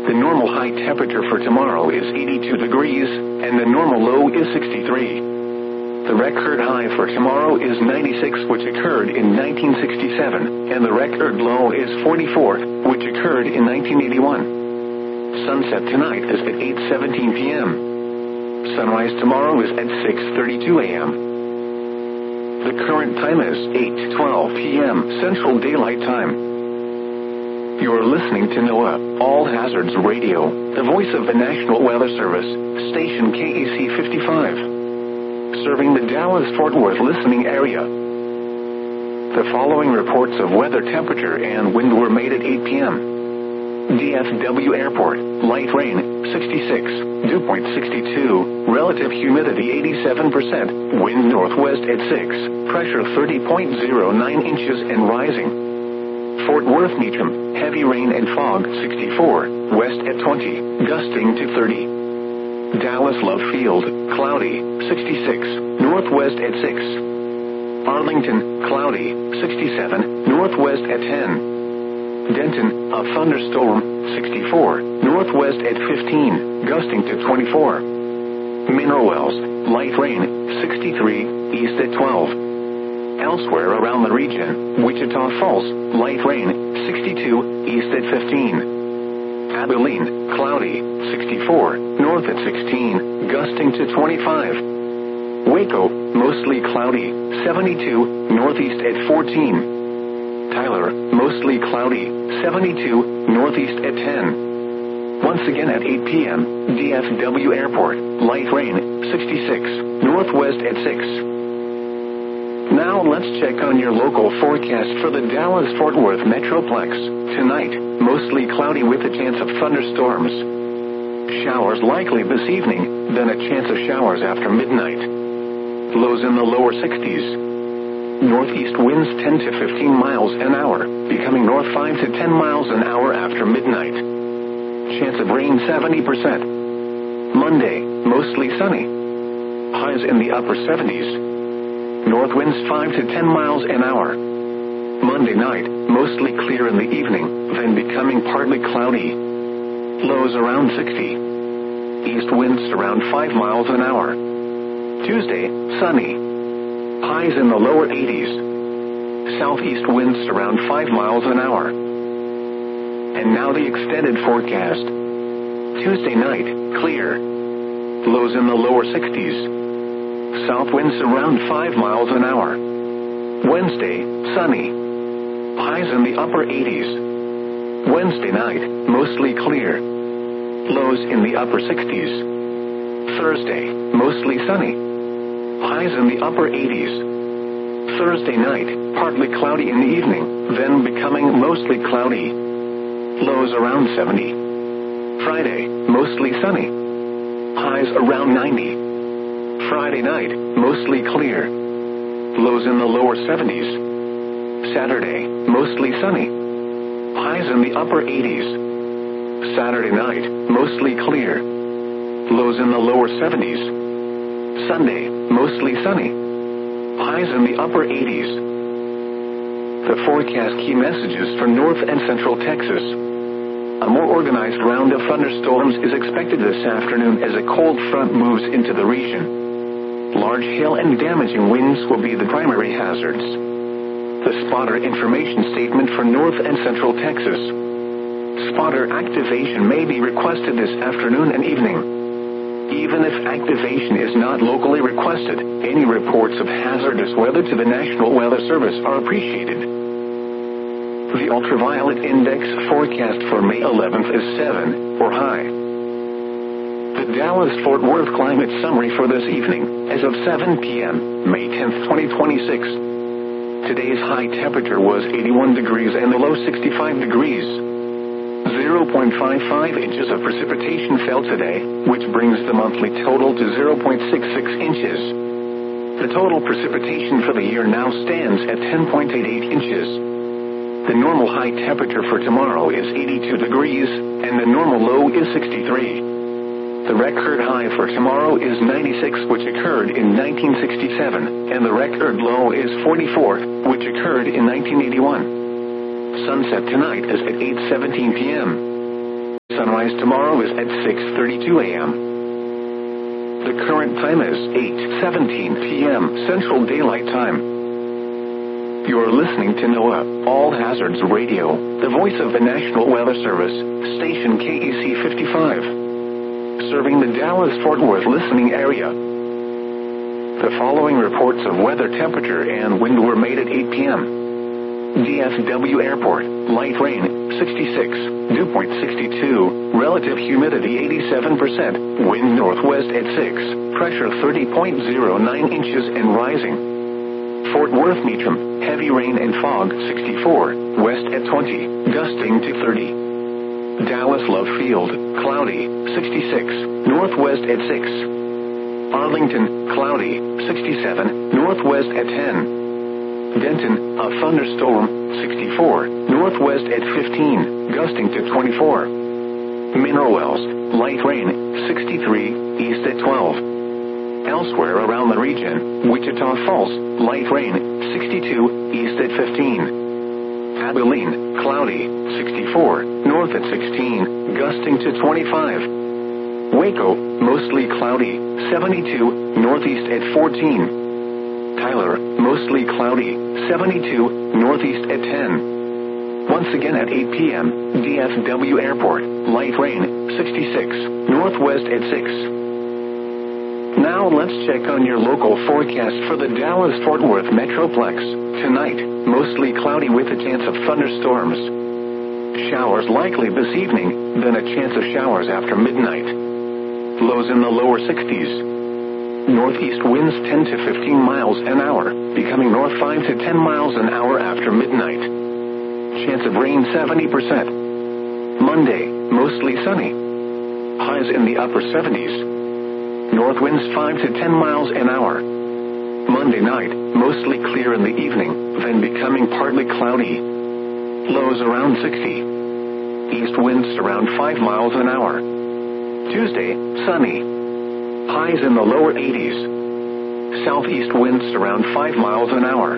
The normal high temperature for tomorrow is 82 degrees, and the normal low is 63. The record high for tomorrow is 96, which occurred in 1967, and the record low is 44, which occurred in 1981. Sunset tonight is at 8:17 p.m. Sunrise tomorrow is at 6:32 a.m. The current time is 8:12 p.m. Central Daylight Time. You are listening to NOAA All Hazards Radio, the voice of the National Weather Service, station KAC 55, serving the Dallas-Fort Worth listening area. The following reports of weather temperature and wind were made at 8 p.m. DFW Airport, light rain, 66, dew point 62, relative humidity 87%, wind northwest at 6, pressure 30.09 inches and rising. Fort Worth Meacham, heavy rain and fog 64, west at 20, gusting to 30. Dallas Love Field, cloudy, 66, northwest at 6. Arlington, cloudy, 67, northwest at 10. Denton, a thunderstorm, 64, northwest at 15, gusting to 24. Mineral Wells, light rain, 63, east at 12. Elsewhere around the region, Wichita Falls, light rain, 62, east at 15. Abilene, cloudy, 64, north at 16, gusting to 25. Waco, mostly cloudy, 72, northeast at 14. Tyler, mostly cloudy, 72, northeast at 10. Once again at 8 p.m., DFW Airport, light rain, 66, northwest at 6. Now let's check on your local forecast for the Dallas-Fort Worth Metroplex. Tonight, mostly cloudy with a chance of thunderstorms. Showers likely this evening, then a chance of showers after midnight. Lows in the lower 60s. Northeast winds 10 to 15 miles an hour, becoming north 5 to 10 miles an hour after midnight. Chance of rain 70%. Monday, mostly sunny. Highs in the upper 70s. North winds 5 to 10 miles an hour. Monday night, mostly clear in the evening, then becoming partly cloudy. Lows around 60. East winds around 5 miles an hour. Tuesday, sunny. Highs in the lower 80s. Southeast winds around 5 miles an hour. And now the extended forecast. Tuesday night, clear. Lows in the lower 60s. South winds around 5 miles an hour. Wednesday, sunny. Highs in the upper 80s. Wednesday night, mostly clear. Lows in the upper 60s. Thursday, mostly sunny. Highs in the upper 80s. Thursday night, partly cloudy in the evening, then becoming mostly cloudy. Lows around 70. Friday, mostly sunny. Highs around 90. Friday night, mostly clear. Lows in the lower 70s. Saturday, mostly sunny. Highs in the upper 80s. Saturday night, mostly clear. Lows in the lower 70s. Sunday, mostly sunny. Highs in the upper 80s. The forecast key messages for North and Central Texas. A more organized round of thunderstorms is expected this afternoon as a cold front moves into the region. Large hail and damaging winds will be the primary hazards. The spotter information statement for North and Central Texas. Spotter activation may be requested this afternoon and evening. Even if activation is not locally requested, any reports of hazardous weather to the National Weather Service are appreciated. The ultraviolet index forecast for May 11th is 7, or high. The Dallas-Fort Worth climate summary for this evening, as of 7 p.m., May 10th, 2026. Today's high temperature was 81 degrees and the low 65 degrees. 0.55 inches of precipitation fell today, which brings the monthly total to 0.66 inches. The total precipitation for the year now stands at 10.88 inches. The normal high temperature for tomorrow is 82 degrees, and the normal low is 63. The record high for tomorrow is 96, which occurred in 1967, and the record low is 44, which occurred in 1981. Sunset tonight is at 8:17 p.m. Sunrise tomorrow is at 6:32 a.m. The current time is 8:17 p.m. Central Daylight Time. You're listening to NOAA All Hazards Radio, the voice of the National Weather Service, station KEC 55, serving the Dallas-Fort Worth listening area. The following reports of weather, temperature, and wind were made at 8 p.m. DFW Airport, light rain, 66, dew point 62, relative humidity 87%, wind northwest at 6, pressure 30.09 inches and rising. Fort Worth Meacham, heavy rain and fog 64, west at 20, gusting to 30. Dallas Love Field, cloudy, 66, northwest at 6. Arlington, cloudy, 67, northwest at 10. Denton, a thunderstorm, 64, northwest at 15, gusting to 24. Mineral Wells, light rain, 63, east at 12. Elsewhere around the region, Wichita Falls, light rain, 62, east at 15. Abilene, cloudy, 64, north at 16, gusting to 25. Waco, mostly cloudy, 72, northeast at 14. Tyler, mostly cloudy, 72, northeast at 10. Once again at 8 p.m., DFW Airport, light rain, 66, northwest at 6. Now let's check on your local forecast for the Dallas-Fort Worth Metroplex. Tonight, mostly cloudy with a chance of thunderstorms. Showers likely this evening, then a chance of showers after midnight. Lows in the lower 60s. Northeast winds 10 to 15 miles an hour, becoming north 5 to 10 miles an hour after midnight. Chance of rain 70%. Monday, mostly sunny. Highs in the upper 70s. North winds 5 to 10 miles an hour. Monday night, mostly clear in the evening, then becoming partly cloudy. Lows around 60. East winds around 5 miles an hour. Tuesday, sunny. Highs in the lower 80s. Southeast winds around 5 miles an hour.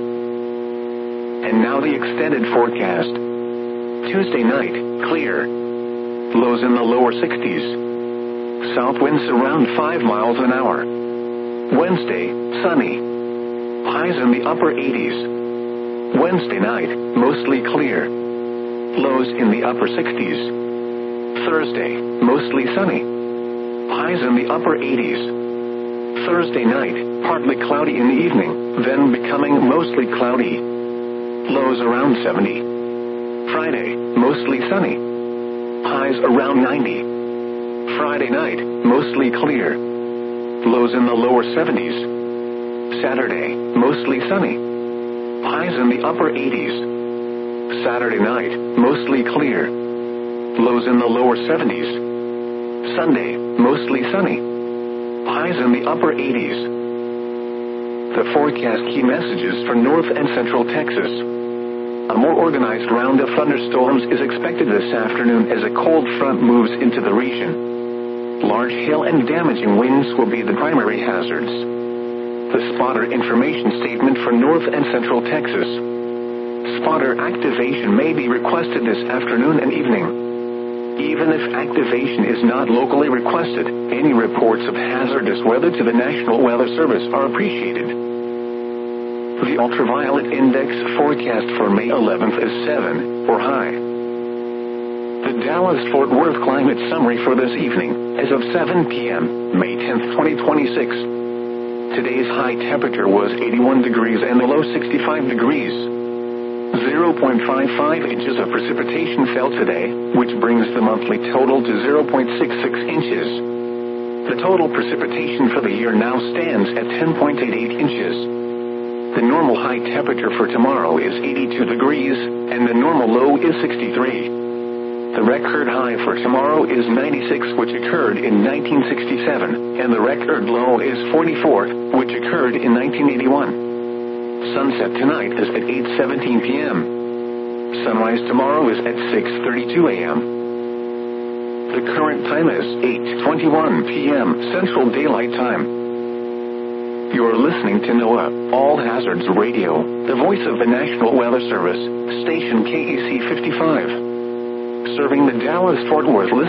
And now the extended forecast. Tuesday night, clear. Lows in the lower 60s. South winds around 5 miles an hour. Wednesday, sunny. Highs in the upper 80s. Wednesday night, mostly clear. Lows in the upper 60s. Thursday, mostly sunny. Highs in the upper 80s. Thursday night, partly cloudy in the evening, then becoming mostly cloudy. Lows around 70. Friday, mostly sunny. Highs around 90. Friday night, mostly clear. Lows in the lower 70s. Saturday, mostly sunny. Highs in the upper 80s. Saturday night, mostly clear. Lows in the lower 70s. Sunday, mostly sunny. Highs in the upper 80s. The forecast key messages for North and Central Texas. A more organized round of thunderstorms is expected this afternoon as a cold front moves into the region. Large hail and damaging winds will be the primary hazards. The spotter information statement for North and Central Texas. Spotter activation may be requested this afternoon and evening. Even if activation is not locally requested, any reports of hazardous weather to the National Weather Service are appreciated. The ultraviolet index forecast for May 11th is 7, or high. The Dallas-Fort Worth climate summary for this evening, as of 7 p.m., May 10th, 2026. Today's high temperature was 81 degrees and the low 65 degrees. 0.55 inches of precipitation fell today, which brings the monthly total to 0.66 inches. The total precipitation for the year now stands at 10.88 inches. The normal high temperature for tomorrow is 82 degrees, and the normal low is 63. The record high for tomorrow is 96, which occurred in 1967, and the record low is 44, which occurred in 1981. Sunset tonight is at 8:17 p.m. Sunrise tomorrow is at 6:32 a.m. The current time is 8:21 p.m. Central Daylight Time. You're listening to NOAA All Hazards Radio, the voice of the National Weather Service, station KEC 55, serving the Dallas-Fort Worth listening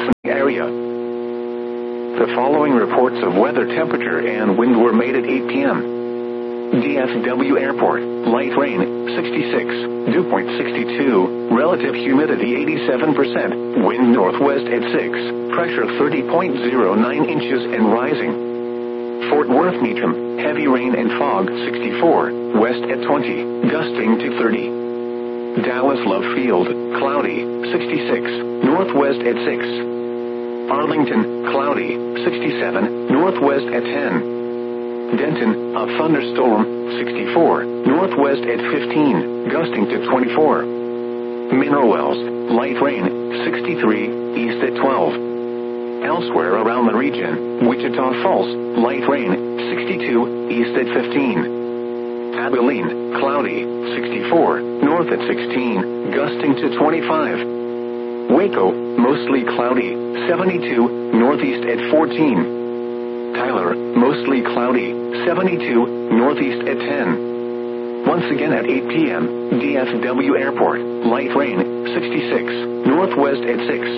area. The following reports of weather, temperature, and wind were made at 8 p.m. DFW Airport, light rain, 66, dew point 62, relative humidity 87%, wind northwest at 6, pressure 30.09 inches and rising. Fort Worth Meacham, heavy rain and fog 64, west at 20, gusting to 30. Dallas Love Field, cloudy, 66, northwest at 6. Arlington, cloudy, 67, northwest at 10. Denton, a thunderstorm, 64, northwest at 15, gusting to 24. Mineral Wells, light rain, 63, east at 12. Elsewhere around the region, Wichita Falls, light rain, 62, east at 15. Abilene, cloudy, 64, north at 16, gusting to 25. Waco, mostly cloudy, 72, northeast at 14. Tyler, mostly cloudy, 72, northeast at 10. Once again at 8 p.m., DFW Airport, light rain, 66, northwest at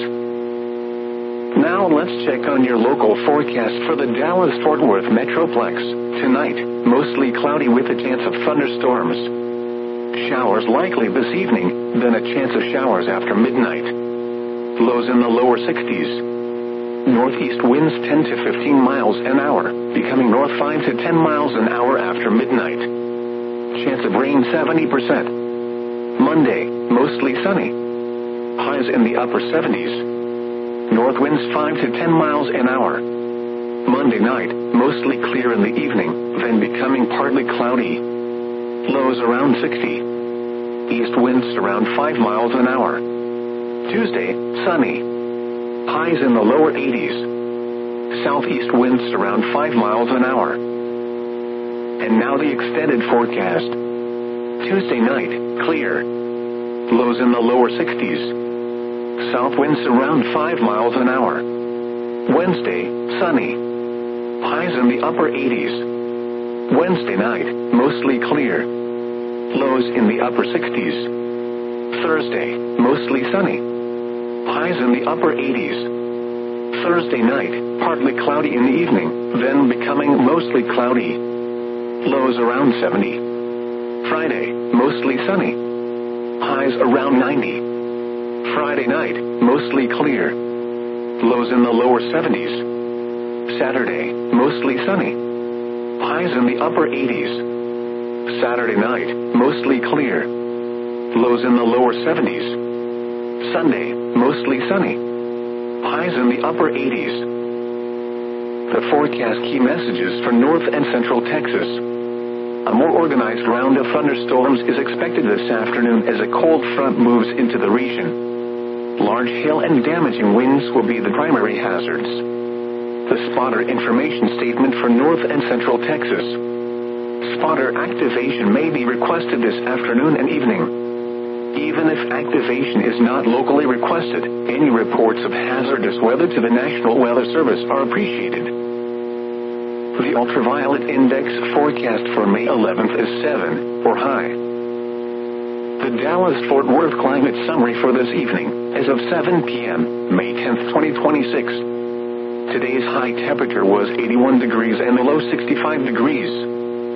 6. Now let's check on your local forecast for the Dallas-Fort Worth Metroplex. Tonight, mostly cloudy with a chance of thunderstorms. Showers likely this evening, then a chance of showers after midnight. Lows in the lower 60s. Northeast winds 10 to 15 miles an hour, becoming north 5 to 10 miles an hour after midnight. Chance of rain 70%. Monday, mostly sunny. Highs in the upper 70s. North winds 5 to 10 miles an hour. Monday night, mostly clear in the evening, then becoming partly cloudy. Lows around 60. East winds around 5 miles an hour. Tuesday, sunny. Highs in the lower 80s. Southeast winds around 5 miles an hour. And now the extended forecast. Tuesday night, clear. Lows in the lower 60s. South winds around 5 miles an hour. Wednesday, sunny. Highs in the upper 80s. Wednesday night, mostly clear. Lows in the upper 60s. Thursday, mostly sunny. Highs in the upper 80s. Thursday night, partly cloudy in the evening, then becoming mostly cloudy. Lows around 70. Friday, mostly sunny. Highs around 90. Friday night, mostly clear. Lows in the lower 70s. Saturday, mostly sunny. Highs in the upper 80s. Saturday night, mostly clear. Lows in the lower 70s. Sunday, mostly sunny. Highs in the upper 80s. The forecast key messages for north and central Texas. A more organized round of thunderstorms is expected this afternoon as a cold front moves into the region. Large hail and damaging winds will be the primary hazards. The spotter information statement for north and central Texas. Spotter activation may be requested this afternoon and evening. Even if activation is not locally requested, any reports of hazardous weather to the National Weather Service are appreciated. The ultraviolet index forecast for May 11th is 7, or high. The Dallas-Fort Worth climate summary for this evening, as of 7 p.m., May 10th, 2026. Today's high temperature was 81 degrees and the low 65 degrees.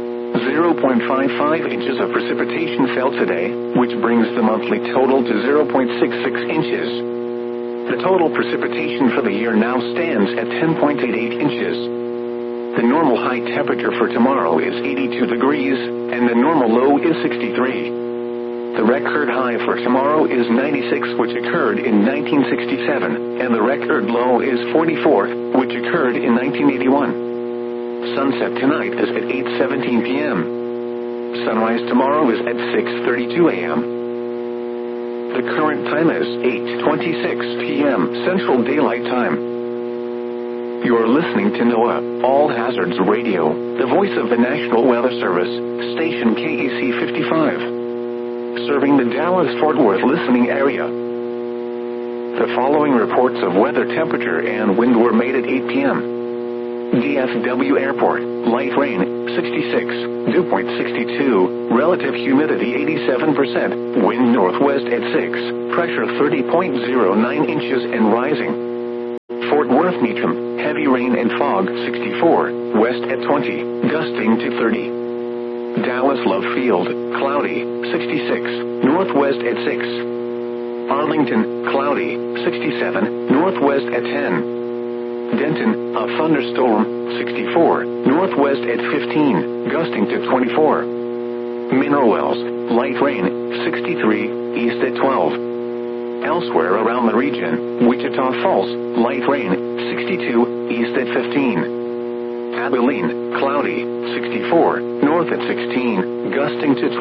0.55 inches of precipitation fell today, which brings the monthly total to 0.66 inches. The total precipitation for the year now stands at 10.88 inches. The normal high temperature for tomorrow is 82 degrees, and the normal low is 63. The record high for tomorrow is 96, which occurred in 1967, and the record low is 44, which occurred in 1981. Sunset tonight is at 8:17 p.m. Sunrise tomorrow is at 6:32 a.m. The current time is 8:26 p.m. Central Daylight Time. You are listening to NOAA, All Hazards Radio, the voice of the National Weather Service, station KEC 55, serving the Dallas-Fort Worth listening area. The following reports of weather, temperature, and wind were made at 8 p.m. DFW Airport, light rain, 66, dew point 62, relative humidity 87%, wind northwest at 6, pressure 30.09 inches and rising. Fort Worth Meacham, heavy rain and fog 64, west at 20, gusting to 30. Dallas Love Field, cloudy 66, northwest at 6. Arlington, cloudy 67, northwest at 10. Denton, a thunderstorm 64, northwest at 15, gusting to 24. Mineral Wells, light rain 63, east at 12. Elsewhere around the region, Wichita Falls, light rain, 62, east at 15. Abilene, cloudy, 64, north at 16, gusting to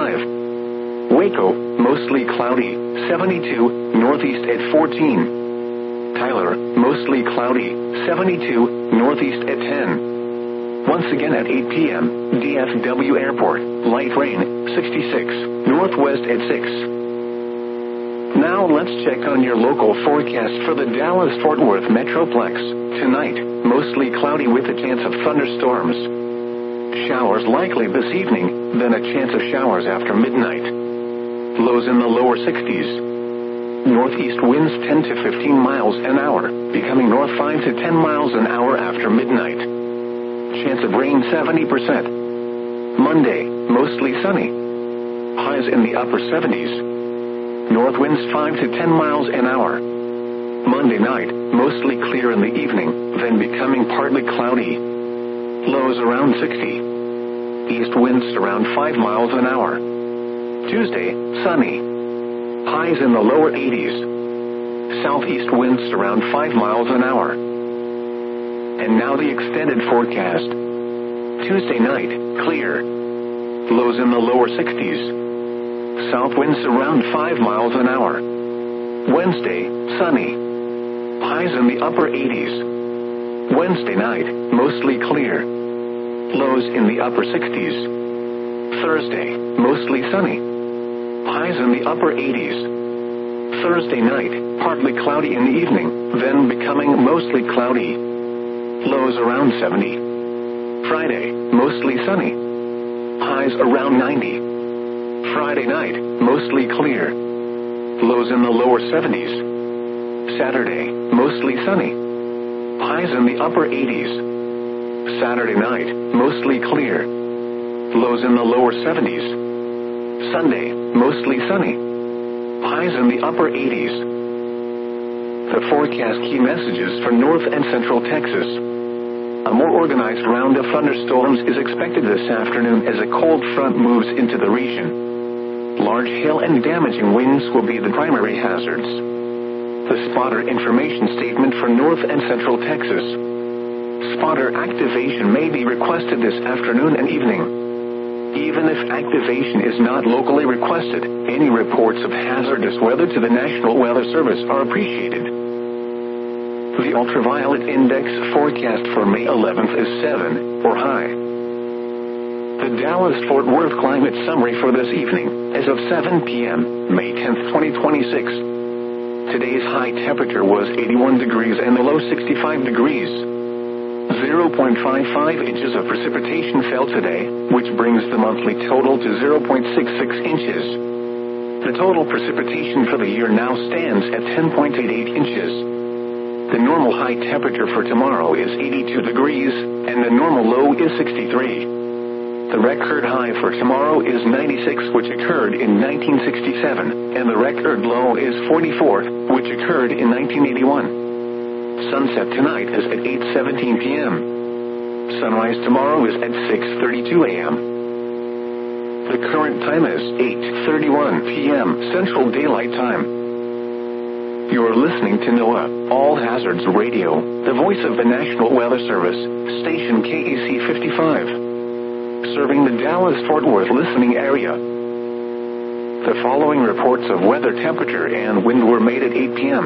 25. Waco, mostly cloudy, 72, northeast at 14. Tyler, mostly cloudy, 72, northeast at 10. Once again at 8 p.m., DFW Airport, light rain, 66, northwest at 6. Now let's check on your local forecast for the Dallas-Fort Worth Metroplex. Tonight, mostly cloudy with a chance of thunderstorms. Showers likely this evening, then a chance of showers after midnight. Lows in the lower 60s. Northeast winds 10 to 15 miles an hour, becoming north 5 to 10 miles an hour after midnight. Chance of rain 70%. Monday, mostly sunny. Highs in the upper 70s. North winds 5 to 10 miles an hour. Monday night, mostly clear in the evening, then becoming partly cloudy. Lows around 60. East winds around 5 miles an hour. Tuesday, sunny. Highs in the lower 80s. Southeast winds around 5 miles an hour. And now the extended forecast. Tuesday night, clear. Lows in the lower 60s. South winds around 5 miles an hour. Wednesday, sunny. Highs in the upper 80s. Wednesday night, mostly clear. Lows in the upper 60s. Thursday, mostly sunny. Highs in the upper 80s. Thursday night, partly cloudy in the evening, then becoming mostly cloudy. Lows around 70. Friday, mostly sunny. Highs around 90. Friday night, mostly clear. Lows in the lower 70s. Saturday, mostly sunny. Highs in the upper 80s. Saturday night, mostly clear. Lows in the lower 70s. Sunday, mostly sunny. Highs in the upper 80s. The forecast key messages for North and Central Texas. A more organized round of thunderstorms is expected this afternoon as a cold front moves into the region. Large hail and damaging winds will be the primary hazards. The spotter information statement for North and Central Texas. Spotter activation may be requested this afternoon and evening. Even if activation is not locally requested, any reports of hazardous weather to the National Weather Service are appreciated. The ultraviolet index forecast for May 11th is 7, or high. The Dallas-Fort Worth climate summary for this evening, as of 7 p.m., May 10th, 2026. Today's high temperature was 81 degrees and the low 65 degrees. 0.55 inches of precipitation fell today, which brings the monthly total to 0.66 inches. The total precipitation for the year now stands at 10.88 inches. The normal high temperature for tomorrow is 82 degrees, and the normal low is 63. The record high for tomorrow is 96, which occurred in 1967, and the record low is 44, which occurred in 1981. Sunset tonight is at 8:17 p.m. Sunrise tomorrow is at 6:32 a.m. The current time is 8:31 p.m. Central Daylight Time. You're listening to NOAA All Hazards Radio, the voice of the National Weather Service, station KAC 55. Serving the Dallas-Fort Worth listening area. The following reports of weather temperature and wind were made at 8 p.m.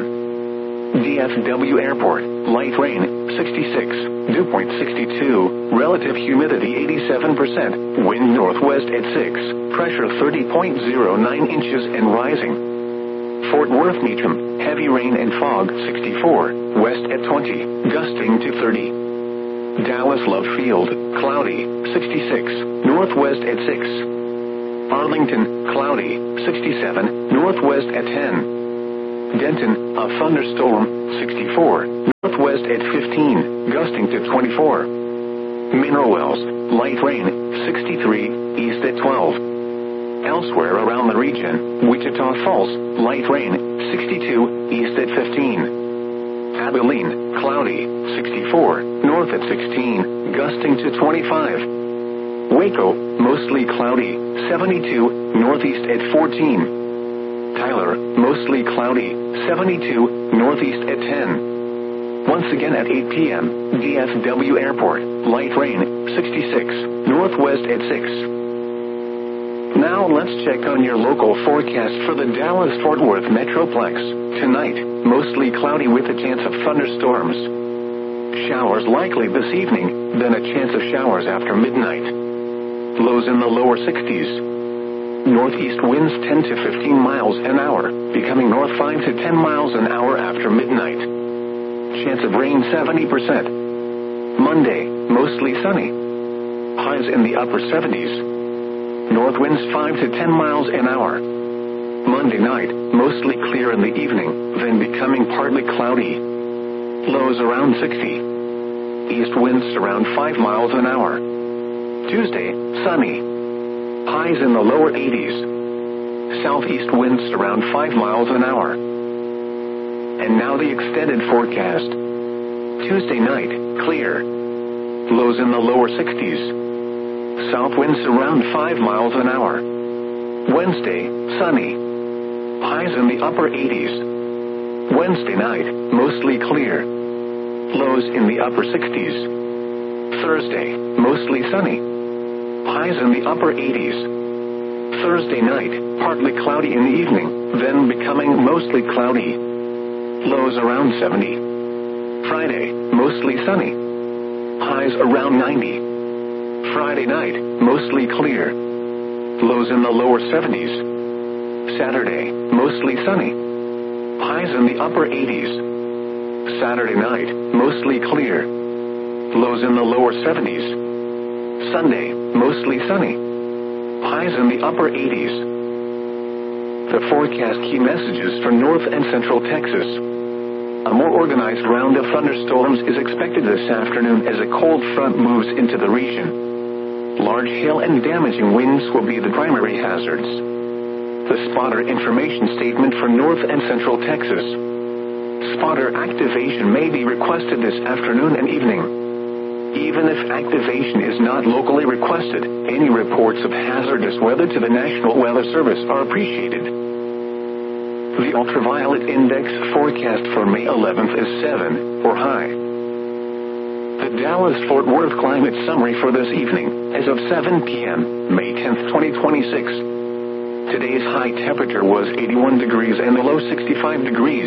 DFW Airport, light rain, 66, dew point 62, relative humidity 87%, wind northwest at 6, pressure 30.09 inches and rising. Fort Worth Meacham, heavy rain and fog 64, west at 20, gusting to 30. Dallas Love Field, cloudy, 66, northwest at 6. Arlington, cloudy, 67, northwest at 10. Denton, a thunderstorm, 64, north northwest at 15, gusting to 24. Mineral Wells, light rain, 63, east at 12. Elsewhere around the region, Wichita Falls, light rain, 62, east at 15. Abilene, cloudy, 64, north at 16, gusting to 25. Waco, mostly cloudy, 72, northeast at 14. Tyler, mostly cloudy, 72, northeast at 10. Once again at 8 p.m., DFW Airport, light rain, 66, northwest at 6. Now let's check on your local forecast for the Dallas-Fort Worth Metroplex. Tonight, mostly cloudy with a chance of thunderstorms. Showers likely this evening, then a chance of showers after midnight. Lows in the lower 60s. Northeast winds 10 to 15 miles an hour, becoming north 5 to 10 miles an hour after midnight. Chance of rain 70%. Monday, mostly sunny. Highs in the upper 70s. North winds 5 to 10 miles an hour. Monday night, mostly clear in the evening, then becoming partly cloudy. Lows around 60. East winds around 5 miles an hour. Tuesday, sunny. Highs in the lower 80s. Southeast winds around 5 miles an hour. And now the extended forecast. Tuesday night, clear. Lows in the lower 60s. South winds around 5 miles an hour. Wednesday, sunny. Highs in the upper 80s. Wednesday night, mostly clear. Lows in the upper 60s. Thursday, mostly sunny. Highs in the upper 80s. Thursday night, partly cloudy in the evening, then becoming mostly cloudy. Lows around 70. Friday, mostly sunny. Highs around 90. Friday night, mostly clear. Lows in the lower 70s. Saturday, mostly sunny. Highs in the upper 80s. Saturday night, mostly clear. Lows in the lower 70s. Sunday, mostly sunny. Highs in the upper 80s. The forecast key messages for North and Central Texas. A more organized round of thunderstorms is expected this afternoon as a cold front moves into the region. Large hail and damaging winds will be the primary hazards. The spotter information statement for North and Central Texas. Spotter activation may be requested this afternoon and evening. Even if activation is not locally requested, any reports of hazardous weather to the National Weather Service are appreciated. The ultraviolet index forecast for May 11th is 7, or high. The Dallas-Fort Worth climate summary for this evening, as of 7 p.m., May 10th, 2026. Today's high temperature was 81 degrees and the low 65 degrees.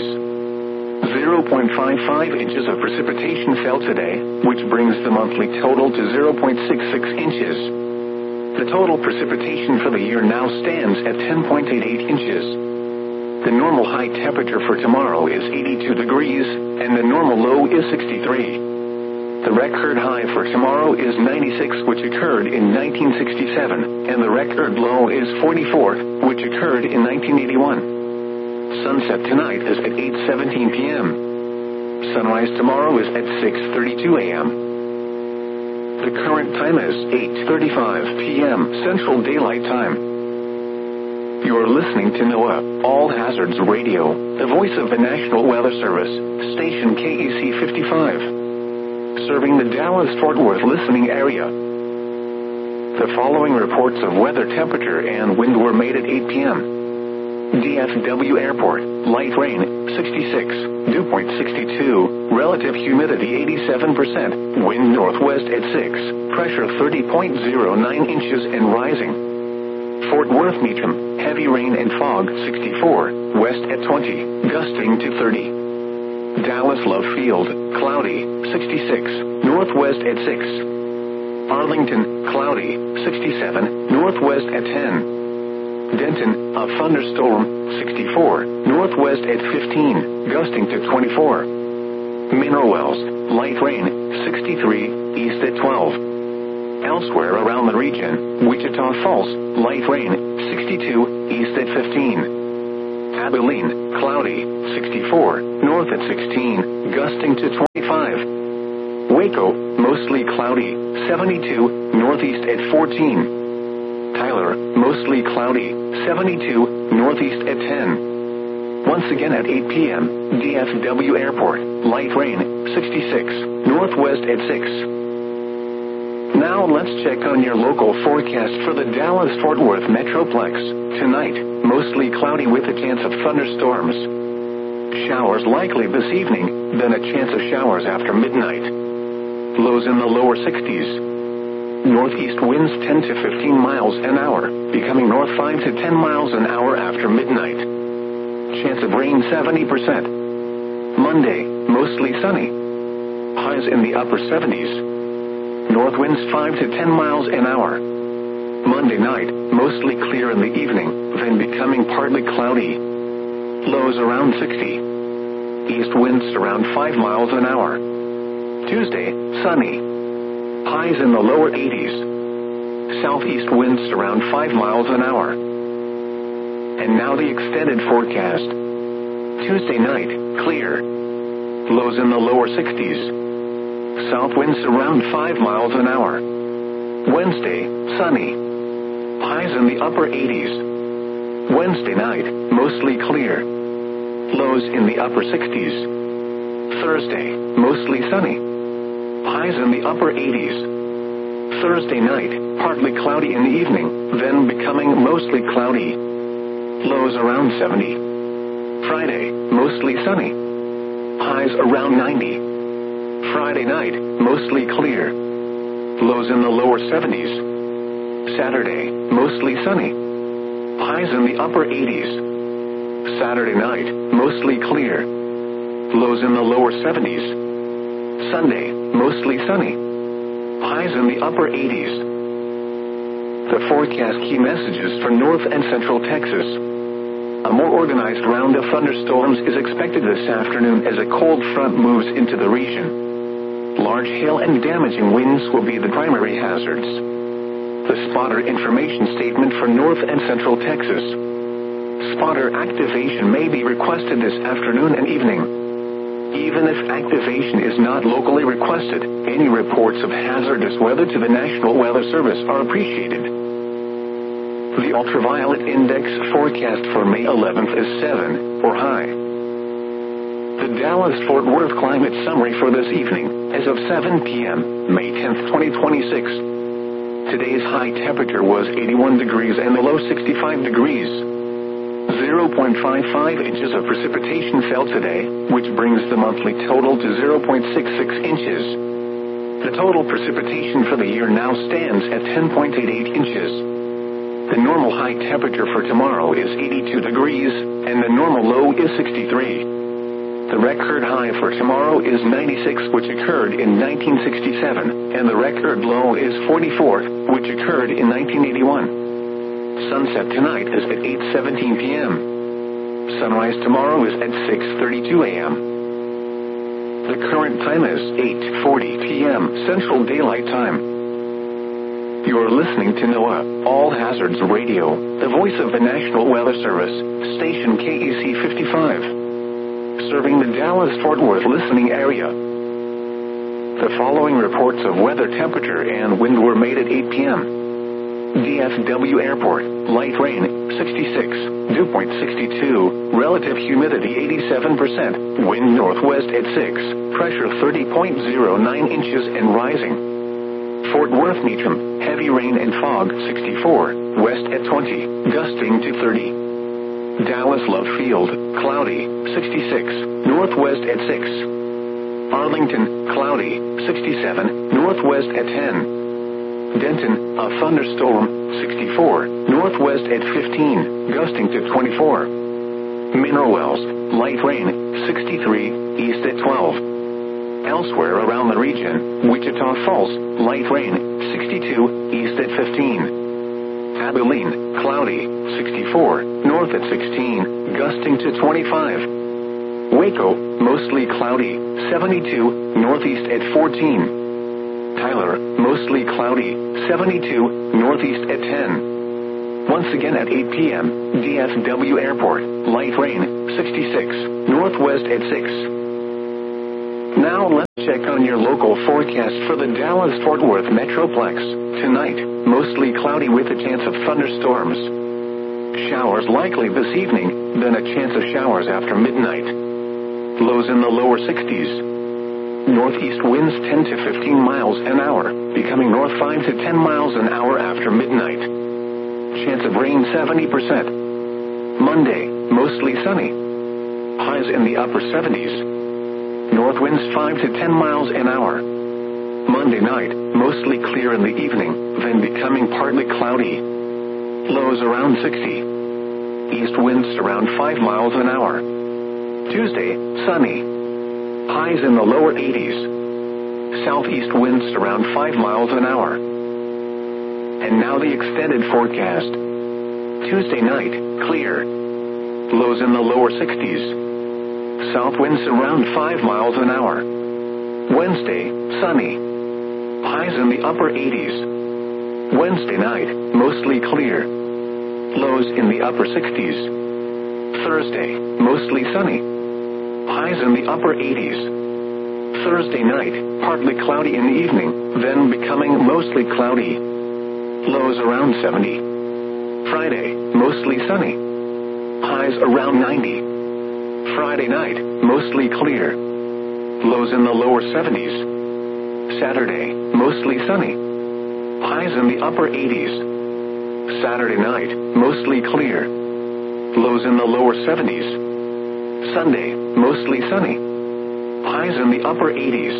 0.55 inches of precipitation fell today, which brings the monthly total to 0.66 inches. The total precipitation for the year now stands at 10.88 inches. The normal high temperature for tomorrow is 82 degrees, and the normal low is 63. The record high for tomorrow is 96, which occurred in 1967, and the record low is 44, which occurred in 1981. Sunset tonight is at 8:17 p.m. Sunrise tomorrow is at 6:32 a.m. The current time is 8:35 p.m. Central Daylight Time. You're listening to NOAA All Hazards Radio, the voice of the National Weather Service, station KEC 55. Serving the Dallas-Fort Worth listening area. The following reports of weather temperature and wind were made at 8 p.m. DFW Airport, light rain, 66, dew point 62, relative humidity 87%, wind northwest at 6, pressure 30.09 inches and rising. Fort Worth Meacham, heavy rain and fog 64, west at 20, gusting to 30. Dallas Love Field, cloudy, 66, northwest at 6. Arlington, cloudy, 67, northwest at 10. Denton, a thunderstorm, 64, northwest at 15, gusting to 24. Mineral Wells, light rain, 63, east at 12. Elsewhere around the region, Wichita Falls, light rain, 62, east at 15. Abilene, cloudy, 64, north at 16, gusting to 25. Waco, mostly cloudy, 72, northeast at 14. Tyler, mostly cloudy, 72, northeast at 10. Once again at 8 p.m., DFW Airport, light rain, 66, northwest at 6. Now let's check on your local forecast for the Dallas-Fort Worth Metroplex. Tonight, mostly cloudy with a chance of thunderstorms. Showers likely this evening, then a chance of showers after midnight. Lows in the lower 60s. Northeast winds 10 to 15 miles an hour, becoming north 5 to 10 miles an hour after midnight. Chance of rain 70%. Monday, mostly sunny. Highs in the upper 70s. North winds 5 to 10 miles an hour. Monday night, mostly clear in the evening, then becoming partly cloudy. Lows around 60. East winds around 5 miles an hour. Tuesday, sunny. Highs in the lower 80s. Southeast winds around 5 miles an hour. And now the extended forecast. Tuesday night, clear. Lows in the lower 60s. South winds around 5 miles an hour. Wednesday, sunny. Highs in the upper 80s. Wednesday night, mostly clear. Lows in the upper 60s. Thursday, mostly sunny. Highs in the upper 80s. Thursday night, partly cloudy in the evening, then becoming mostly cloudy. Lows around 70. Friday, mostly sunny. Highs around 90. Friday night, mostly clear. Lows in the lower 70s. Saturday, mostly sunny. Highs in the upper 80s. Saturday night, mostly clear. Lows in the lower 70s. Sunday, mostly sunny. Highs in the upper 80s. The forecast key messages for North and Central Texas. A more organized round of thunderstorms is expected this afternoon as a cold front moves into the region. Large hail and damaging winds will be the primary hazards. The spotter information statement for North and Central Texas. Spotter activation may be requested this afternoon and evening. Even if activation is not locally requested, any reports of hazardous weather to the National Weather Service are appreciated. The ultraviolet index forecast for May 11th is 7, or high. The Dallas-Fort Worth climate summary for this evening, as of 7 p.m., May 10th, 2026. Today's high temperature was 81 degrees and the low 65 degrees. 0.55 inches of precipitation fell today, which brings the monthly total to 0.66 inches. The total precipitation for the year now stands at 10.88 inches. The normal high temperature for tomorrow is 82 degrees, and the normal low is 63. The record high for tomorrow is 96, which occurred in 1967, and the record low is 44, which occurred in 1981. Sunset tonight is at 8:17 p.m. Sunrise tomorrow is at 6:32 a.m. The current time is 8:40 p.m. Central Daylight Time. You're listening to NOAA All Hazards Radio, the voice of the National Weather Service, station KEC 55. Serving the Dallas-Fort Worth listening area. The following reports of weather temperature and wind were made at 8 p.m. DFW Airport, light rain, 66, dew point 62, relative humidity 87%, wind northwest at 6, pressure 30.09 inches and rising. Fort Worth Meacham, heavy rain and fog 64, west at 20, gusting to 30. Dallas Love Field, cloudy, 66, northwest at 6. Arlington, cloudy, 67, northwest at 10. Denton, a thunderstorm, 64, northwest at 15, gusting to 24. Mineral Wells, light rain, 63, east at 12. Elsewhere around the region, Wichita Falls, light rain, 62, east at 15. Abilene, cloudy, 64, north at 16, gusting to 25. Waco, mostly cloudy, 72, northeast at 14. Tyler, mostly cloudy, 72, northeast at 10. Once again at 8 p.m., DFW Airport, light rain, 66, northwest at 6. Now let's check on your local forecast for the Dallas-Fort Worth Metroplex. Tonight, mostly cloudy with a chance of thunderstorms. Showers likely this evening, then a chance of showers after midnight. Lows in the lower 60s. Northeast winds 10 to 15 miles an hour, becoming north 5 to 10 miles an hour after midnight. Chance of rain 70%. Monday, mostly sunny. Highs in the upper 70s. North winds 5 to 10 miles an hour. Monday night, mostly clear in the evening, then becoming partly cloudy. Lows around 60. East winds around 5 miles an hour. Tuesday, sunny. Highs in the lower 80s. Southeast winds around 5 miles an hour. And now the extended forecast. Tuesday night, clear. Lows in the lower 60s. South winds around 5 miles an hour. Wednesday, sunny. Highs in the upper 80s. Wednesday night, mostly clear. Lows in the upper 60s. Thursday, mostly sunny. Highs in the upper 80s. Thursday night, partly cloudy in the evening, then becoming mostly cloudy. Lows around 70. Friday, mostly sunny. Highs around 90. Friday night, mostly clear. Lows in the lower 70s. Saturday, mostly sunny. Highs in the upper 80s. Saturday night, mostly clear. Lows in the lower 70s. Sunday, mostly sunny. Highs in the upper 80s.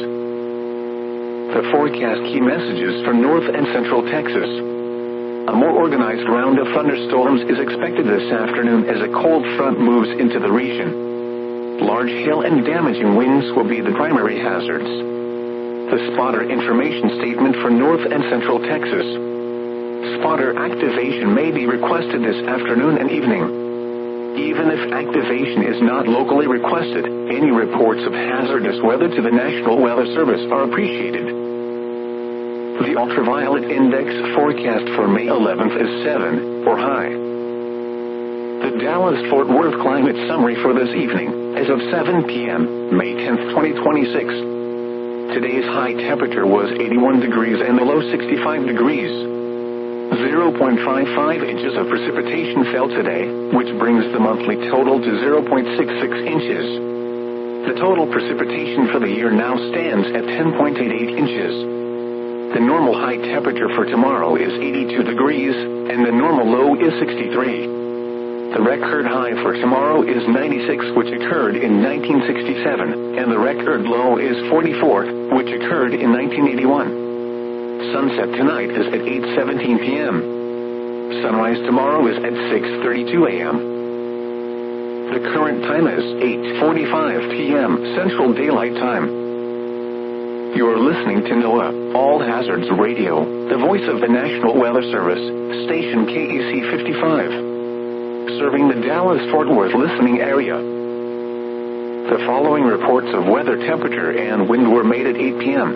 The forecast key messages for North and Central Texas. A more organized round of thunderstorms is expected this afternoon as a cold front moves into the region. Large hail and damaging winds will be the primary hazards. The spotter information statement for North and Central Texas. Spotter activation may be requested this afternoon and evening. Even if activation is not locally requested, any reports of hazardous weather to the National Weather Service are appreciated. The ultraviolet index forecast for May 11th is 7, or high. The Dallas-Fort Worth climate summary for this evening, as of 7 p.m., May 10th, 2026. Today's high temperature was 81 degrees and the low 65 degrees. 0.55 inches of precipitation fell today, which brings the monthly total to 0.66 inches. The total precipitation for the year now stands at 10.88 inches. The normal high temperature for tomorrow is 82 degrees, and the normal low is 63. The record high for tomorrow is 96, which occurred in 1967, and the record low is 44, which occurred in 1981. Sunset tonight is at 8:17 p.m. Sunrise tomorrow is at 6:32 a.m. The current time is 8:45 p.m. Central Daylight Time. You're listening to NOAA, All Hazards Radio, the voice of the National Weather Service, station KEC 55, serving the Dallas-Fort Worth listening area. The following reports of weather temperature and wind were made at 8 p.m.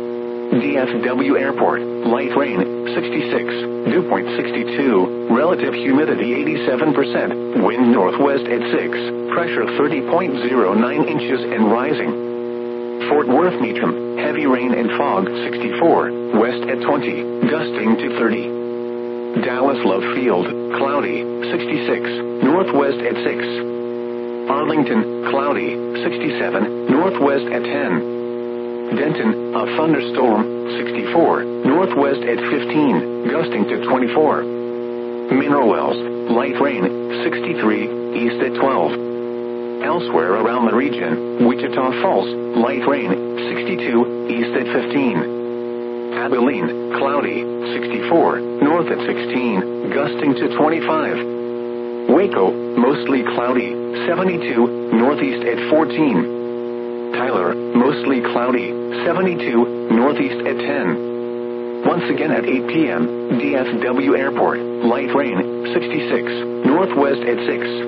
DFW Airport, light rain, 66, dew point 62, relative humidity 87%, wind northwest at 6, pressure 30.09 inches and rising. Fort Worth Meacham, heavy rain and fog 64, west at 20, gusting to 30. Dallas Love Field, cloudy, 66, northwest at 6. Arlington, cloudy, 67, northwest at 10. Denton, a thunderstorm, 64, northwest at 15, gusting to 24. Mineral Wells, light rain, 63, east at 12. Elsewhere around the region, Wichita Falls, light rain, 62, east at 15. Abilene, cloudy, 64, north at 16, gusting to 25. Waco, mostly cloudy, 72, northeast at 14. Tyler, mostly cloudy, 72, northeast at 10. Once again at 8 p.m., DFW Airport, light rain, 66, northwest at 6.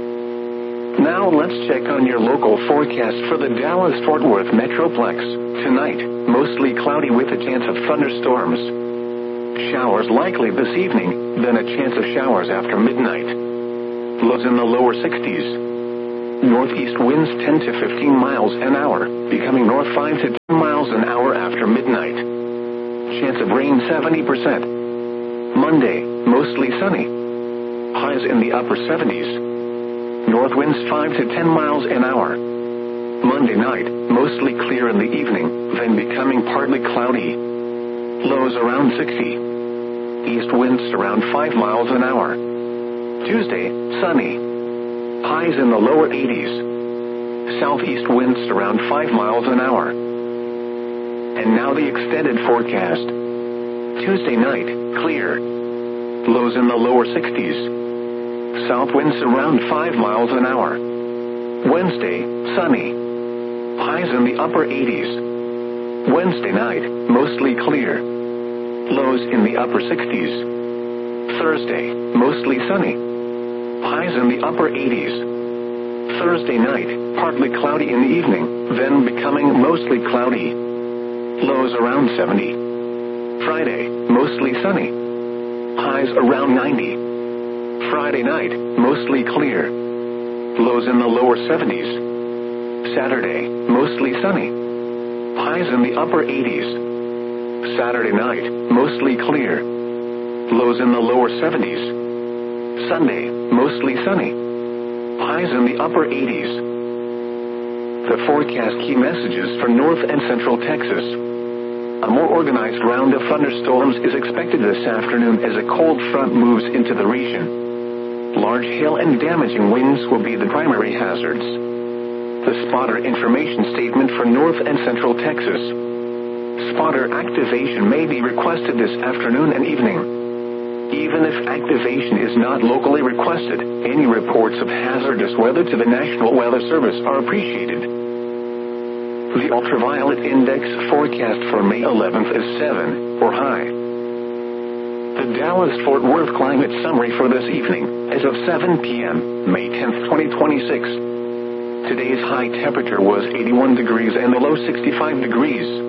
Now let's check on your local forecast for the Dallas-Fort Worth Metroplex. Tonight, mostly cloudy with a chance of thunderstorms. Showers likely this evening, then a chance of showers after midnight. Lows in the lower 60s. Northeast winds 10 to 15 miles an hour, becoming north 5 to 10 miles an hour after midnight. Chance of rain 70%. Monday, mostly sunny. Highs in the upper 70s. North winds 5 to 10 miles an hour. Monday night, mostly clear in the evening, then becoming partly cloudy. Lows around 60. East winds around 5 miles an hour. Tuesday, sunny. Highs in the lower 80s. Southeast winds around 5 miles an hour. And now the extended forecast. Tuesday night, clear. Lows in the lower 60s. South winds around 5 miles an hour. Wednesday, sunny. Highs in the upper 80s. Wednesday night, mostly clear. Lows in the upper 60s. Thursday, mostly sunny. Highs in the upper 80s. Thursday night, partly cloudy in the evening, then becoming mostly cloudy. Lows around 70. Friday, mostly sunny. Highs around 90. Friday night, mostly clear. Lows in the lower 70s. Saturday, mostly sunny. Highs in the upper 80s. Saturday night, mostly clear. Lows in the lower 70s. Sunday, mostly sunny. Highs in the upper 80s. The forecast key messages for North and Central Texas. A more organized round of thunderstorms is expected this afternoon as a cold front moves into the region. Large hail and damaging winds will be the primary hazards. The spotter information statement for North and Central Texas. Spotter activation may be requested this afternoon and evening. Even if activation is not locally requested, any reports of hazardous weather to the National Weather Service are appreciated. The ultraviolet index forecast for May 11th is 7, or high. The Dallas-Fort Worth climate summary for this evening, as of 7 p.m., May 10th, 2026. Today's high temperature was 81 degrees and the low 65 degrees.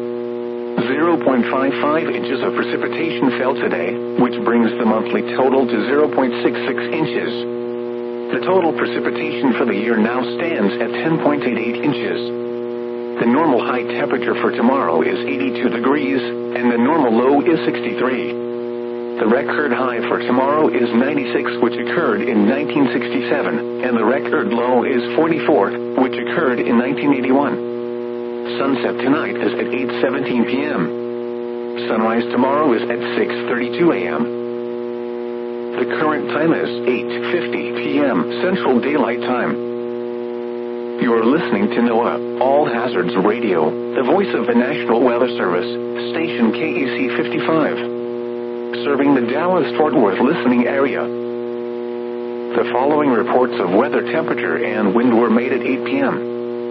0.55 inches of precipitation fell today, which brings the monthly total to 0.66 inches. The total precipitation for the year now stands at 10.88 inches. The normal high temperature for tomorrow is 82 degrees, and the normal low is 63. The record high for tomorrow is 96, which occurred in 1967, and the record low is 44, which occurred in 1981. Sunset tonight is at 8:17 p.m. Sunrise tomorrow is at 6:32 a.m. The current time is 8:50 p.m. Central Daylight Time. You are listening to NOAA All Hazards Radio, the voice of the National Weather Service, station KEC 55, serving the Dallas-Fort Worth listening area. The following reports of weather, temperature, and wind were made at 8 p.m.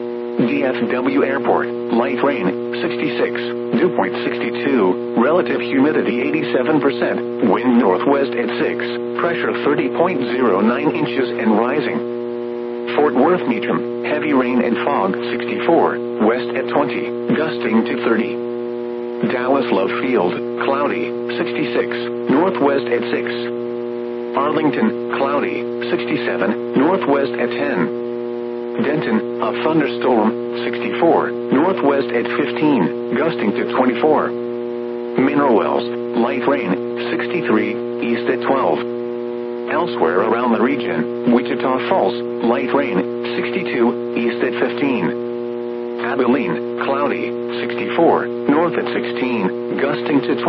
DFW Airport, light rain, 66, dew point 62, relative humidity 87%, wind northwest at 6, pressure 30.09 inches and rising. Fort Worth medium, heavy rain and fog 64, west at 20, gusting to 30. Dallas Love Field, cloudy, 66, northwest at 6. Arlington, cloudy, 67, northwest at 10. Denton, a thunderstorm, 64, northwest at 15, gusting to 24. Mineral Wells, light rain, 63, east at 12. Elsewhere around the region, Wichita Falls, light rain, 62, east at 15. Abilene, cloudy, 64, north at 16, gusting to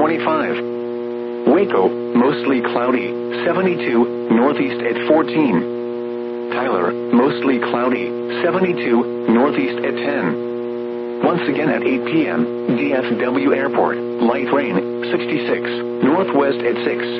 25. Waco, mostly cloudy, 72, northeast at 14. Tyler, mostly cloudy, 72, northeast at 10. Once again at 8 p.m., DFW Airport, light rain, 66, northwest at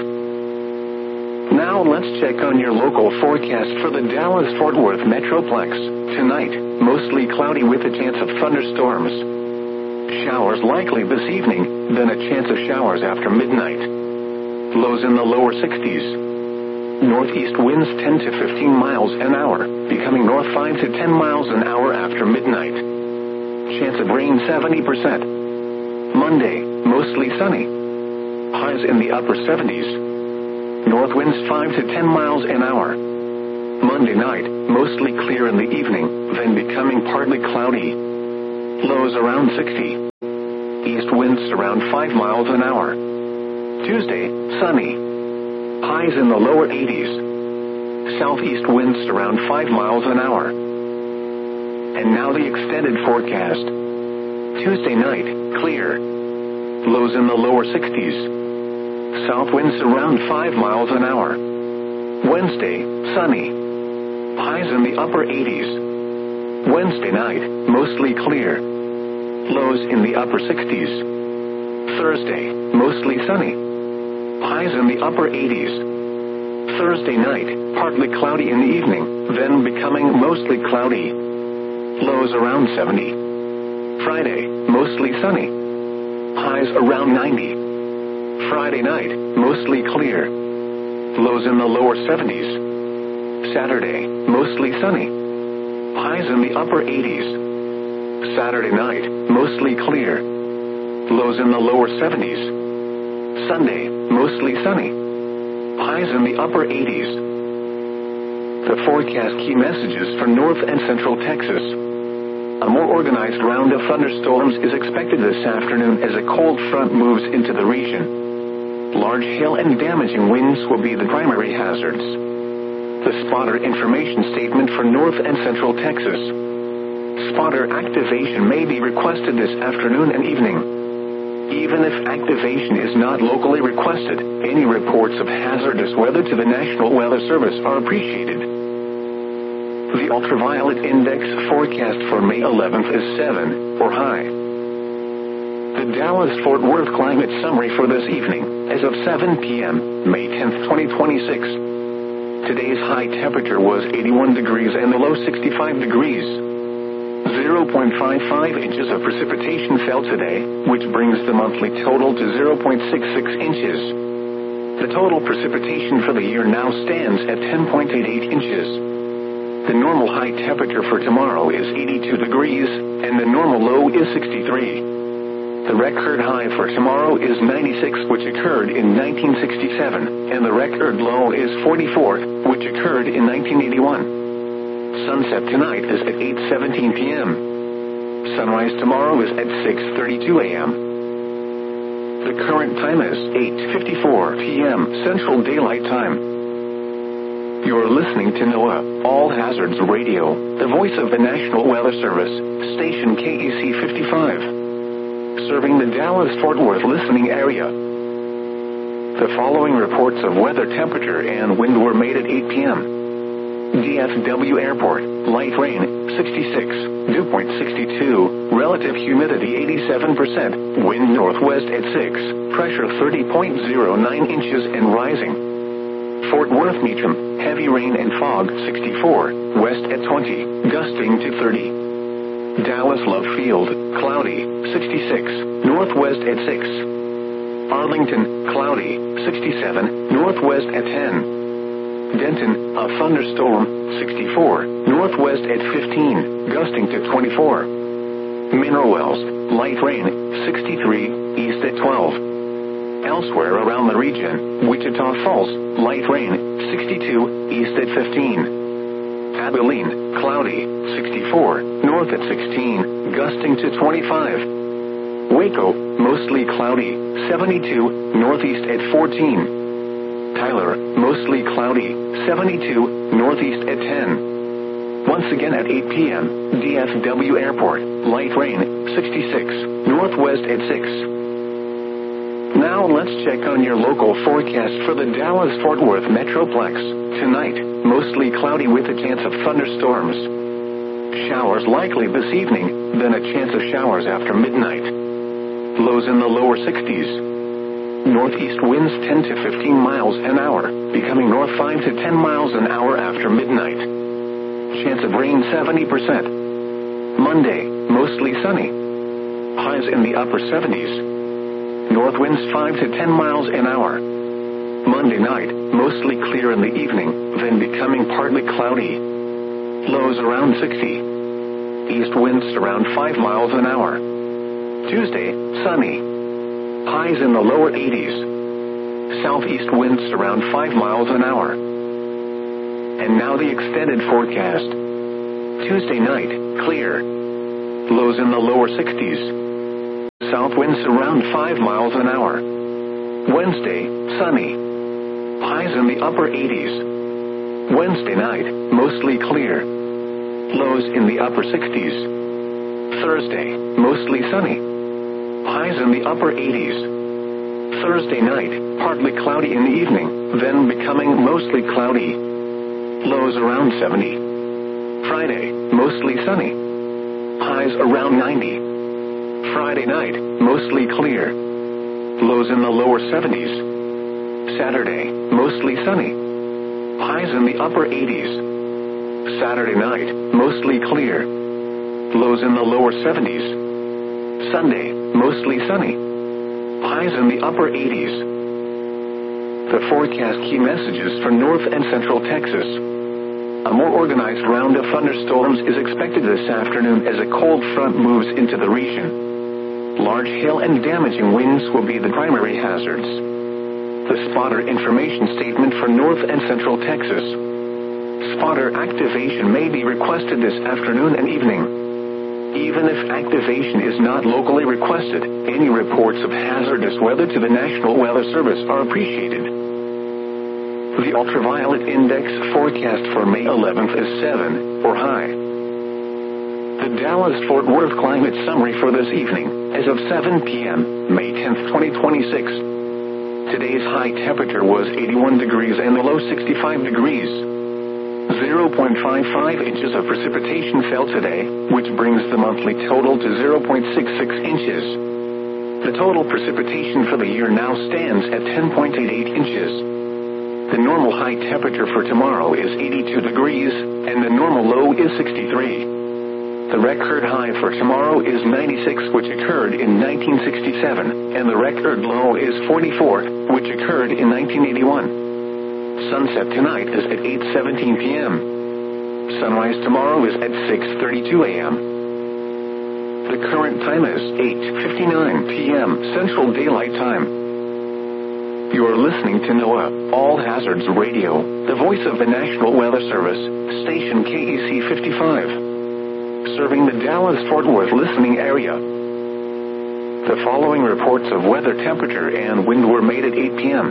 6. Now let's check on your local forecast for the Dallas-Fort Worth Metroplex. Tonight, mostly cloudy with a chance of thunderstorms. Showers likely this evening, then a chance of showers after midnight. Lows in the lower 60s. Northeast winds 10 to 15 miles an hour, becoming north 5 to 10 miles an hour after midnight. Chance of rain 70%. Monday, mostly sunny. highs in the upper 70s. North winds 5 to 10 miles an hour. Monday night, mostly clear in the evening, then becoming partly cloudy. Lows around 60. East winds around 5 miles an hour. Tuesday, sunny. Highs in the lower 80s. Southeast winds around 5 miles an hour. And now the extended forecast. Tuesday night, clear. Lows in the lower 60s. South winds around 5 miles an hour. Wednesday, sunny. Highs in the upper 80s. Wednesday night, mostly clear. Lows in the upper 60s. Thursday, mostly sunny. Highs in the upper 80s. Thursday night, partly cloudy in the evening, then becoming mostly cloudy. Lows around 70. Friday, mostly sunny. Highs around 90. Friday night, mostly clear. Lows in the lower 70s. Saturday, mostly sunny. Highs in the upper 80s. Saturday night, mostly clear. Lows in the lower 70s. Sunday, mostly sunny. Highs in the upper 80s. The forecast key messages for North and Central Texas. A more organized round of thunderstorms is expected this afternoon as a cold front moves into the region. Large hail and damaging winds will be the primary hazards. The spotter information statement for North and Central Texas. Spotter activation may be requested this afternoon and evening. Even if activation is not locally requested, any reports of hazardous weather to the National Weather Service are appreciated. The ultraviolet index forecast for May 11th is 7, for high. The Dallas-Fort Worth climate summary for this evening, as of 7 p.m., May 10th, 2026. Today's high temperature was 81 degrees and the low 65 degrees. 0.55 inches of precipitation fell today, which brings the monthly total to 0.66 inches. The total precipitation for the year now stands at 10.88 inches. The normal high temperature for tomorrow is 82 degrees, and the normal low is 63. The record high for tomorrow is 96, which occurred in 1967, and the record low is 44, which occurred in 1981. Sunset tonight is at 8:17 p.m. Sunrise tomorrow is at 6:32 a.m. The current time is 8:54 p.m. Central Daylight Time. You're listening to NOAA, All Hazards Radio, the voice of the National Weather Service, station KEC 55, serving the Dallas-Fort Worth listening area. The following reports of weather temperature and wind were made at 8 p.m. DFW Airport, light rain, 66, dew point 62, relative humidity 87%, wind northwest at 6, pressure 30.09 inches and rising. Fort Worth Meacham, heavy rain and fog 64, west at 20, gusting to 30. Dallas Love Field, cloudy, 66, northwest at 6. Arlington, cloudy, 67, northwest at 10. Denton, a thunderstorm, 64, northwest at 15, gusting to 24. Mineral Wells, light rain, 63, east at 12. Elsewhere around the region, Wichita Falls, light rain, 62, east at 15. Abilene, cloudy, 64, north at 16, gusting to 25. Waco, mostly cloudy, 72, northeast at 14. Tyler, mostly cloudy, 72, northeast at 10. Once again at 8 p.m., DFW Airport, light rain, 66, northwest at 6. Now let's check on your local forecast for the Dallas-Fort Worth Metroplex. Tonight, mostly cloudy with a chance of thunderstorms. Showers likely this evening, then a chance of showers after midnight. Lows in the lower 60s. Northeast winds 10 to 15 miles an hour, becoming north 5 to 10 miles an hour after midnight. Chance of rain 70%. Monday, mostly sunny. Highs in the upper 70s. North winds 5 to 10 miles an hour. Monday night, mostly clear in the evening, then becoming partly cloudy. Lows around 60. East winds around 5 miles an hour. Tuesday, sunny. Highs in the lower 80s. southeast winds around 5 miles an hour. And now the extended forecast. Tuesday night, clear. Lows in the lower 60s. South winds around 5 miles an hour. Wednesday, sunny. Highs in the upper 80s. Wednesday night, mostly clear. Lows in the upper 60s. Thursday, mostly sunny. Highs in the upper 80s. Thursday night, partly cloudy in the evening, then becoming mostly cloudy. Lows around 70. Friday, mostly sunny. Highs around 90. Friday night, mostly clear. Lows in the lower 70s. Saturday, mostly sunny. Highs in the upper 80s. Saturday night, mostly clear. Lows in the lower 70s. Sunday, mostly sunny. Highs in the upper 80s. The forecast key messages for north and central Texas. A more organized round of thunderstorms is expected this afternoon as a cold front moves into the region. Large hail and damaging winds will be the primary hazards. The spotter information statement for north and central Texas. Spotter activation may be requested this afternoon and evening. Even if activation is not locally requested, any reports of hazardous weather to the National Weather Service are appreciated. The ultraviolet index forecast for May 11th is 7, or high. The Dallas-Fort Worth climate summary for this evening, as of 7 p.m., May 10th, 2026. Today's high temperature was 81 degrees and the low 65 degrees. 0.55 inches of precipitation fell today, which brings the monthly total to 0.66 inches. The total precipitation for the year now stands at 10.88 inches. The normal high temperature for tomorrow is 82 degrees, and the normal low is 63. The record high for tomorrow is 96, which occurred in 1967, and the record low is 44, which occurred in 1981. Sunset tonight is at 8:17 p.m. Sunrise tomorrow is at 6:32 a.m. The current time is 8:59 p.m. Central Daylight Time. You are listening to NOAA, All Hazards Radio, the voice of the National Weather Service, station KEC 55, serving the Dallas-Fort Worth listening area. The following reports of weather temperature and wind were made at 8 p.m.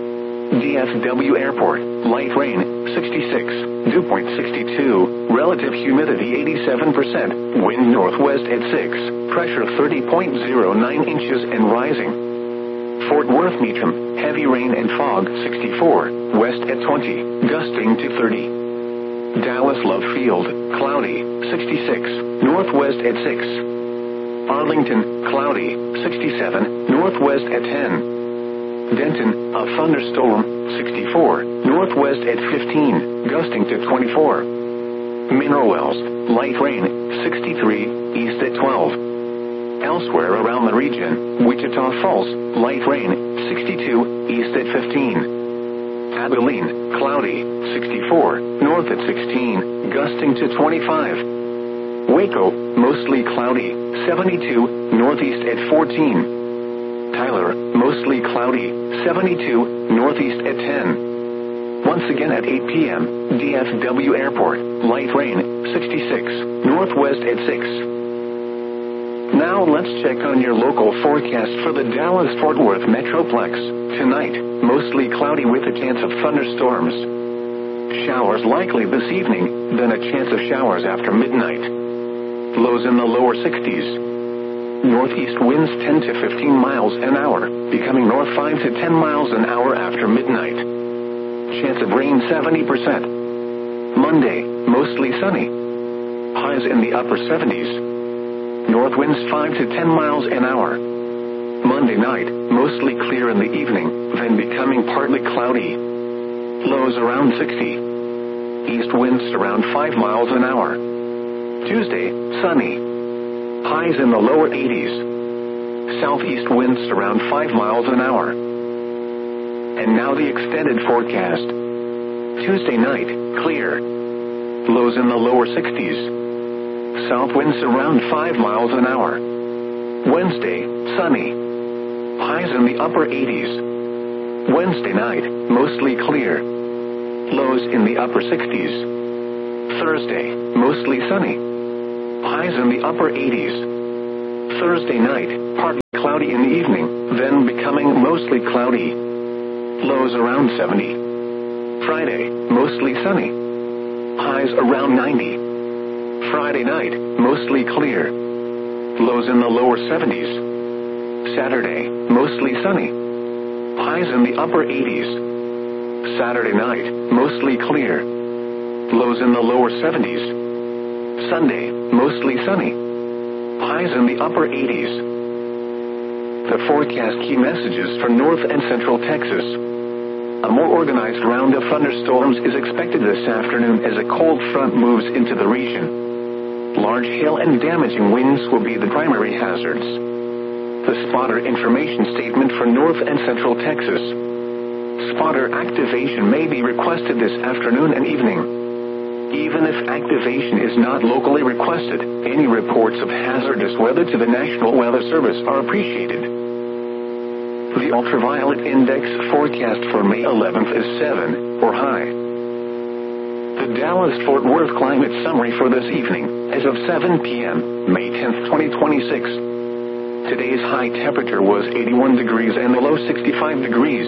DFW Airport, light rain, 66, dew point 62, relative humidity 87%, wind northwest at 6, pressure 30.09 inches and rising. Fort Worth Meacham, heavy rain and fog, 64, west at 20, gusting to 30. Dallas Love Field, cloudy, 66, northwest at 6. Arlington, cloudy, 67, northwest at 10. Denton, a thunderstorm, 64, northwest at 15, gusting to 24. Mineral Wells, light rain, 63, east at 12. Elsewhere around the region, Wichita Falls, light rain, 62, east at 15. Abilene, cloudy, 64, north at 16, gusting to 25. Waco, mostly cloudy, 72, northeast at 14. Tyler, mostly cloudy, 72, northeast at 10. Once again at 8 p.m., DFW Airport, light rain, 66, northwest at 6. Now let's check on your local forecast for the Dallas-Fort Worth Metroplex. Tonight, mostly cloudy with a chance of thunderstorms. Showers likely this evening, then a chance of showers after midnight. Lows in the lower 60s. Northeast winds 10 to 15 miles an hour, becoming north 5 to 10 miles an hour after midnight. Chance of rain 70%. Monday, mostly sunny. Highs in the upper 70s. North winds 5 to 10 miles an hour. Monday night, mostly clear in the evening, then becoming partly cloudy. Lows around 60. East winds around 5 miles an hour. Tuesday, sunny. Highs in the lower 80s. Southeast winds around 5 miles an hour. And now the extended forecast. Tuesday night, clear. Lows in the lower 60s. South winds around 5 miles an hour. Wednesday, sunny. Highs in the upper 80s. Wednesday night, mostly clear. Lows in the upper 60s. Thursday, mostly sunny. Highs in the upper 80s. Thursday night, partly cloudy in the evening, then becoming mostly cloudy. Lows around 70. Friday, mostly sunny. Highs around 90. Friday night, mostly clear. Lows in the lower 70s. Saturday, mostly sunny. Highs in the upper 80s. Saturday night, mostly clear. Lows in the lower 70s. Sunday, mostly sunny. Highs in the upper 80s. The forecast key messages for North and Central Texas. A more organized round of thunderstorms is expected this afternoon as a cold front moves into the region. Large hail and damaging winds will be the primary hazards. The spotter information statement for North and Central Texas. Spotter activation may be requested this afternoon and evening. Even if activation is not locally requested, any reports of hazardous weather to the National Weather Service are appreciated. The ultraviolet index forecast for May 11th is 7, or high. The Dallas-Fort Worth climate summary for this evening, as of 7 p.m., May 10th, 2026. Today's high temperature was 81 degrees and the low 65 degrees.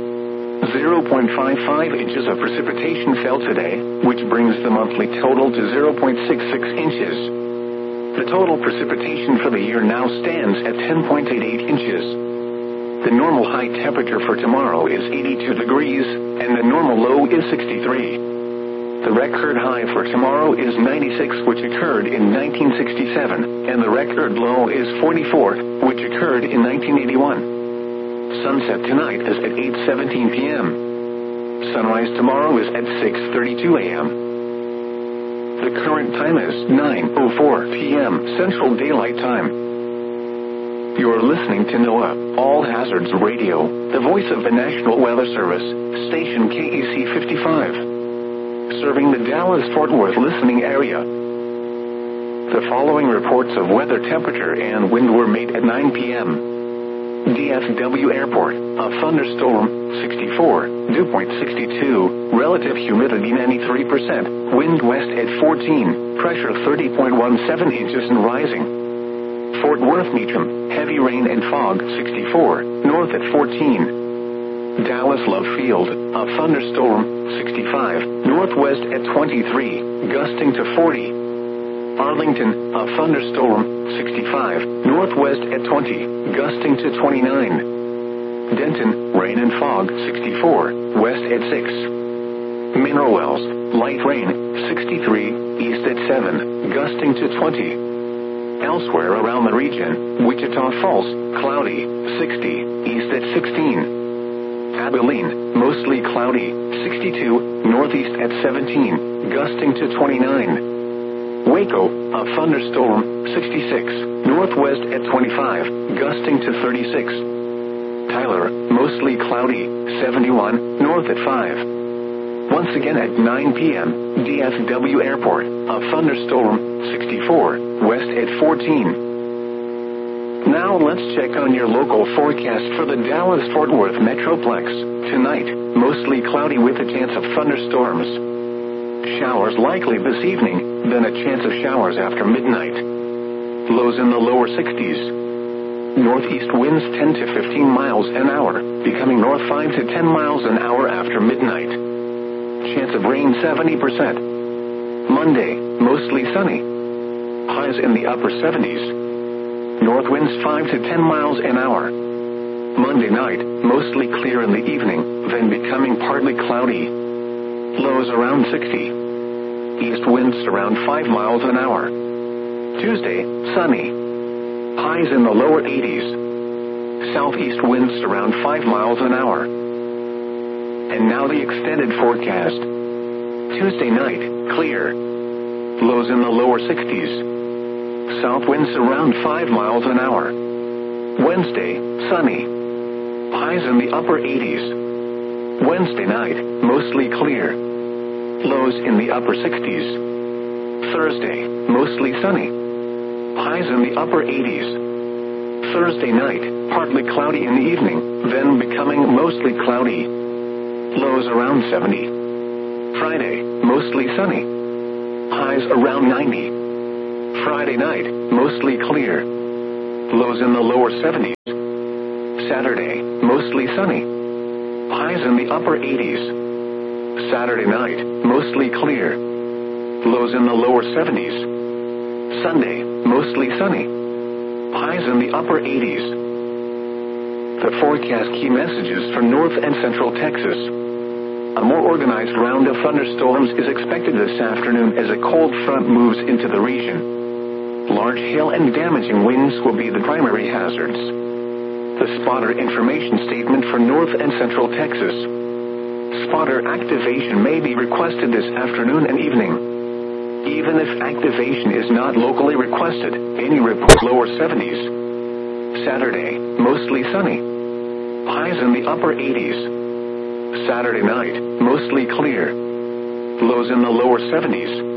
0.55 inches of precipitation fell today, which brings the monthly total to 0.66 inches. The total precipitation for the year now stands at 10.88 inches. The normal high temperature for tomorrow is 82 degrees, and the normal low is 63. The record high for tomorrow is 96, which occurred in 1967, and the record low is 44, which occurred in 1981. Sunset tonight is at 8:17 p.m. Sunrise tomorrow is at 6:32 a.m. The current time is 9:04 p.m. Central Daylight Time. You're listening to NOAA All Hazards Radio, the voice of the National Weather Service, station KEC 55, serving the Dallas-Fort Worth listening area. The following reports of weather, temperature, and wind were made at 9 p.m. DFW Airport, a thunderstorm, 64, dew point 62, relative humidity 93%, wind west at 14, pressure 30.17 inches and rising. Fort Worth Meacham, heavy rain and fog 64, north at 14. Dallas Love Field, a thunderstorm, 65, northwest at 23, gusting to 40. Arlington, a thunderstorm, 65, northwest at 20, gusting to 29. Denton, rain and fog, 64, west at 6. Mineral Wells, light rain, 63, east at 7, gusting to 20. Elsewhere around the region, Wichita Falls, cloudy, 60, east at 16. Abilene, mostly cloudy, 62, northeast at 17, gusting to 29. Waco, a thunderstorm, 66, northwest at 25, gusting to 36. Tyler, mostly cloudy, 71, north at 5. Once again at 9 p.m., DFW Airport, a thunderstorm, 64, west at 14. Now let's check on your local forecast for the Dallas-Fort Worth Metroplex. Tonight, mostly cloudy with a chance of thunderstorms. Showers likely this evening, then a chance of showers after midnight. Lows in the lower 60s. Northeast winds 10 to 15 miles an hour, becoming north 5 to 10 miles an hour after midnight. Chance of rain 70%. Monday, mostly sunny. Highs in the upper 70s. North winds 5 to 10 miles an hour. Monday night, mostly clear in the evening, then becoming partly cloudy. Lows around 60. East winds around 5 miles an hour. Tuesday, sunny. Highs in the lower 80s. Southeast winds around 5 miles an hour. And now the extended forecast. Tuesday night, clear. Lows in the lower 60s. South winds around 5 miles an hour. Wednesday, sunny. Highs in the upper 80s. Wednesday night, mostly clear. Lows in the upper 60s. Thursday, mostly sunny. Highs in the upper 80s. Thursday night, partly cloudy in the evening, then becoming mostly cloudy. Lows around 70. Friday, mostly sunny. Highs around 90. Friday night, mostly clear. Lows in the lower 70s. Saturday, mostly sunny. Highs in the upper 80s. Saturday night, mostly clear. Lows in the lower 70s. Sunday, mostly sunny. Highs in the upper 80s. The forecast key messages for North and Central Texas. A more organized round of thunderstorms is expected this afternoon as a cold front moves into the region. Large hail and damaging winds will be the primary hazards. The spotter information statement for North and Central Texas. Spotter activation may be requested this afternoon and evening. Even if activation is not locally requested, any report lower 70s. Saturday, mostly sunny. Highs in the upper 80s. Saturday night, mostly clear. Lows in the lower 70s.